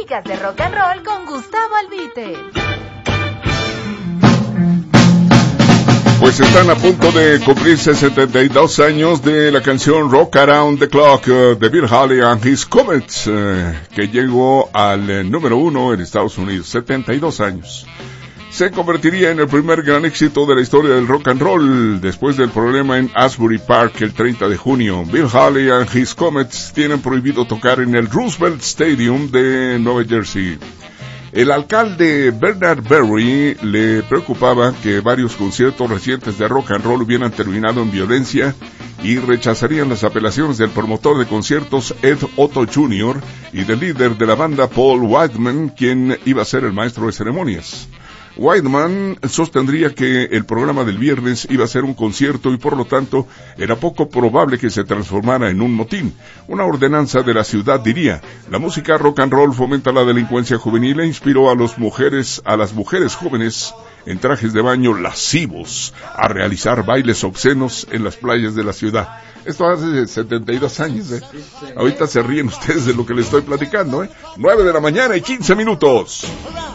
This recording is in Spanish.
Crónicas de Rock and Roll con Gustavo Albite. Pues están a punto de cumplirse 72 años de la canción Rock Around the Clock de Bill Haley and His Comets, que llegó al número 1 en Estados Unidos. 72 años. Se convertiría en el primer gran éxito de la historia del rock and roll después del problema en Asbury Park el 30 de junio. Bill Haley and His Comets tienen prohibido tocar en el Roosevelt Stadium de Nueva Jersey. El alcalde Bernard Berry le preocupaba que varios conciertos recientes de rock and roll hubieran terminado en violencia y rechazarían las apelaciones del promotor de conciertos Ed Otto Jr. y del líder de la banda Paul Whiteman, quien iba a ser el maestro de ceremonias. Whiteman sostendría que el programa del viernes iba a ser un concierto y por lo tanto era poco probable que se transformara en un motín. Una ordenanza de la ciudad diría: la música rock and roll fomenta la delincuencia juvenil e inspiró a las mujeres jóvenes en trajes de baño lascivos a realizar bailes obscenos en las playas de la ciudad. Esto hace 72 años, ¿eh? Ahorita se ríen ustedes de lo que les estoy platicando, 9 de la mañana y 15 minutos.